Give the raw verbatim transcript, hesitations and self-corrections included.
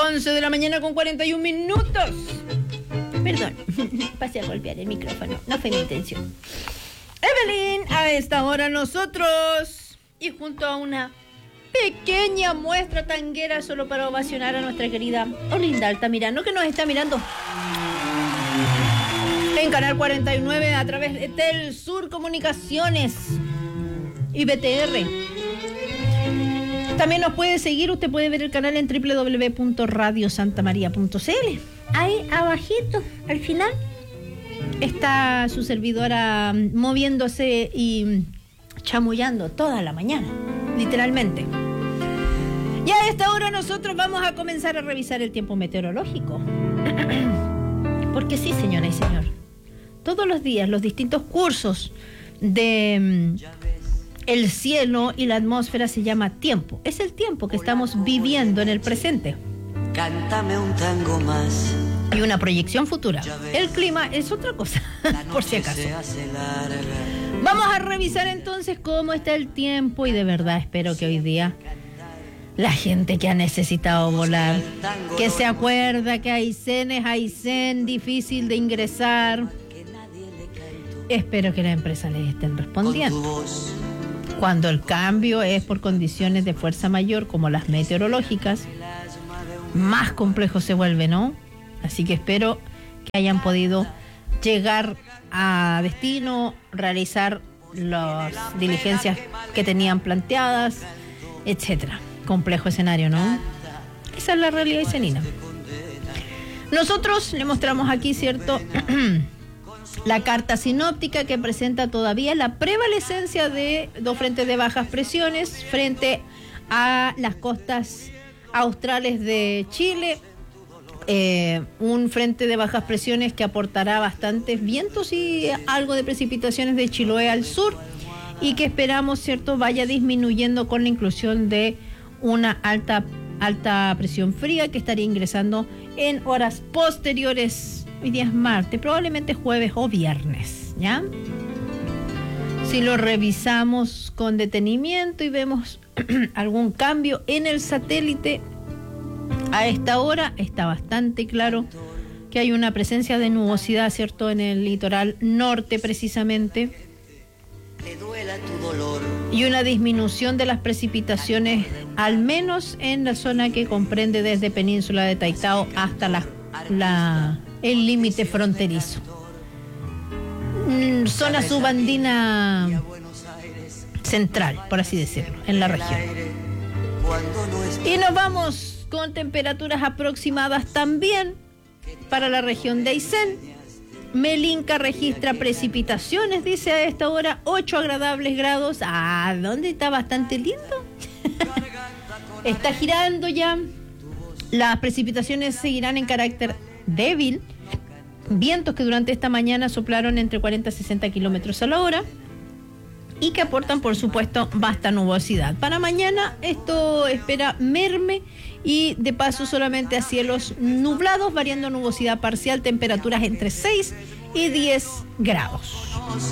once de la mañana con cuarenta y un minutos. Perdón, pasé a golpear el micrófono. No fue mi intención. Evelyn, a esta hora nosotros, y junto a una pequeña muestra tanguera solo para ovacionar a nuestra querida Olinda Altamirano, que nos está mirando en Canal cuarenta y nueve a través de Tel Sur Comunicaciones y B T R. También nos puede seguir, usted puede ver el canal en doble u doble u doble u punto radio santa maría punto c l. Ahí abajito, al final, está su servidora moviéndose y chamullando toda la mañana, literalmente. Y a esta hora nosotros vamos a comenzar a revisar el tiempo meteorológico. Porque sí, señora y señor, todos los días los distintos cursos de el cielo y la atmósfera se llama tiempo. Es el tiempo que estamos viviendo en el presente. Cántame un tango más. Y una proyección futura. El clima es otra cosa, por si acaso. Vamos a revisar entonces cómo está el tiempo y de verdad espero que hoy día la gente que ha necesitado volar, que se acuerda que Aysén es Aysén, difícil de ingresar, espero que las empresas les estén respondiendo. Cuando el cambio es por condiciones de fuerza mayor como las meteorológicas, más complejo se vuelve, ¿no? Así que espero que hayan podido llegar a destino, realizar las diligencias que tenían planteadas, etcétera. Complejo escenario, ¿no? Esa es la realidad aysenina. Nosotros le mostramos aquí, ¿cierto?, la carta sinóptica que presenta todavía la prevalecencia de dos frentes de bajas presiones frente a las costas australes de Chile. Eh, un frente de bajas presiones que aportará bastantes vientos y algo de precipitaciones de Chiloé al sur y que esperamos, ¿cierto?, vaya disminuyendo con la inclusión de una alta, alta presión fría que estaría ingresando en horas posteriores. Hoy día es martes, probablemente jueves o viernes, ¿ya? Si lo revisamos con detenimiento y vemos algún cambio en el satélite, a esta hora está bastante claro que hay una presencia de nubosidad, ¿cierto?, en el litoral norte precisamente, y una disminución de las precipitaciones, al menos en la zona que comprende desde Península de Taitao hasta la, la, el límite fronterizo. Mm, zona subandina central, por así decirlo, en la región. Y nos vamos con temperaturas aproximadas también para la región de Aysén. Melinca registra precipitaciones, dice a esta hora, ocho agradables grados. Ah, ¿dónde está? Bastante lindo. Está girando ya. Las precipitaciones seguirán en carácter débil. Vientos que durante esta mañana soplaron entre cuarenta y sesenta kilómetros a la hora y que aportan, por supuesto, vasta nubosidad. Para mañana esto espera merme y de paso solamente a cielos nublados, variando nubosidad parcial, temperaturas entre seis y diez grados.